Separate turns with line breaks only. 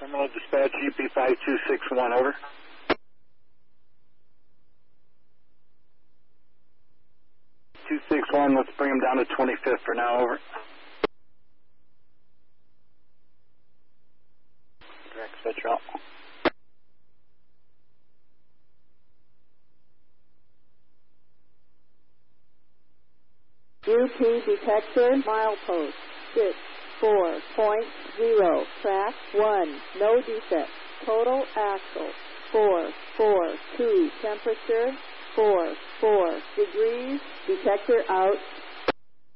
Terminal dispatch, UP5261, over. Let's bring him down to 25th for now, over. Direct switch out.
UP detector, milepost 64.0, track 1, no defect, total axle 442, temperature 44 degrees, detector out.